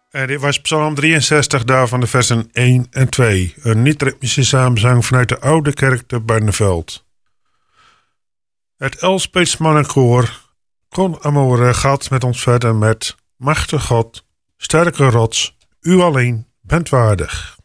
En dit was Psalm 63 daarvan de versen 1 en 2. Een niet-ritmische samenzang vanuit de Oude Kerk te Barneveld. Het Elspeets Mannenkoor kon Amore gaat met ons verder met Machtige God, sterke rots, u alleen bent waardig.